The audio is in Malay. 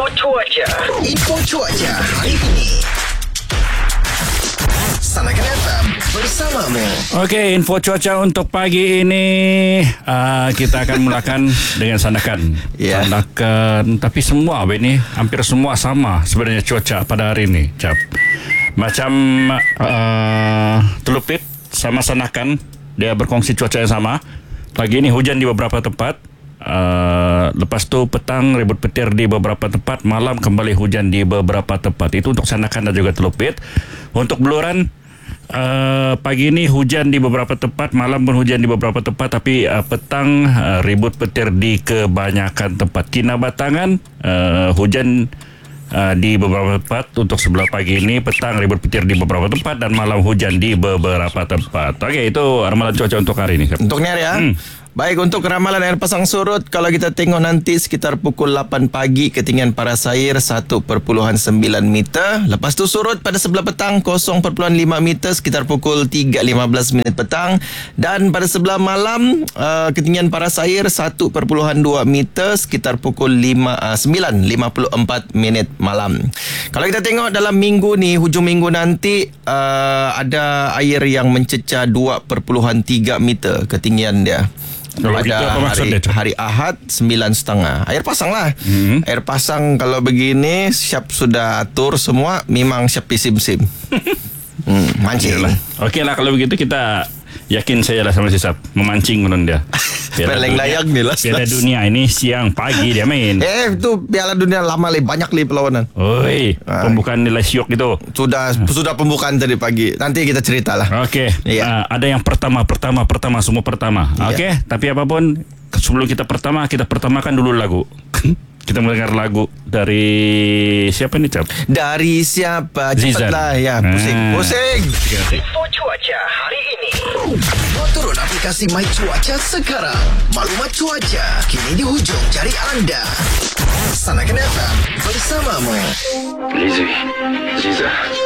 Info cuaca hari ini. Sanakan FM bersamamu. Okey, info cuaca untuk pagi ini kita akan mulakan dengan Sandakan. Sandakan, tapi semua ini hampir semua sama sebenarnya cuaca pada hari ini. Macam Telupit sama Sandakan, dia berkongsi cuaca yang sama. Pagi ini hujan di beberapa tempat. Lepas tu petang ribut petir di beberapa tempat, malam kembali hujan di beberapa tempat. Itu untuk Sandakan dan juga Telupit. Untuk Beluran, pagi ini hujan di beberapa tempat, malam pun hujan di beberapa tempat, tapi petang ribut petir di kebanyakan tempat. Kinabatangan hujan di beberapa tempat untuk sebelah pagi ini, petang ribut petir di beberapa tempat, dan malam hujan di beberapa tempat. Okey, itu ramalan cuaca untuk hari ini. Untuk ni ya. Baik, untuk ramalan air pasang surut, kalau kita tengok nanti sekitar pukul 8 pagi ketinggian paras air 1.9 meter. Lepas tu surut pada sebelah petang 0.5 meter sekitar pukul 3.15 minit petang. Dan pada sebelah malam ketinggian paras air 1.2 meter sekitar pukul 9.54 minit malam. Kalau kita tengok dalam minggu ni, hujung minggu nanti ada air yang mencecah 2.3 meter ketinggian dia. Pada hari Ahad 9.5. Air pasang lah. Air pasang kalau begini siap sudah atur semua, memang siap pisim-sim. Mancing lah. Okey lah, kalau begitu kita yakin saya lah sama Sisap memancing menurut dia. Peleng layang ni lah. Piala Dunia ini siang pagi dia main. Itu Piala Dunia lama lagi, banyak lagi perlawanan. Oi, pembukaan nilai syok itu. Sudah pembukaan tadi pagi. Nanti kita cerita lah. Okey. Ada yang pertama semua pertama. Okey, tapi apapun sebelum kita pertamakan dulu lagu. Kita mendengar lagu dari siapa ni, Cap? Dari siapa? Zizan. Cepatlah ya, pusing. Info cuaca hari ini. Turun aplikasi My Cuaca sekarang. Maklumat cuaca kini di hujung jari anda. Sanakan FM bersamamu. Lizzie, Ziza.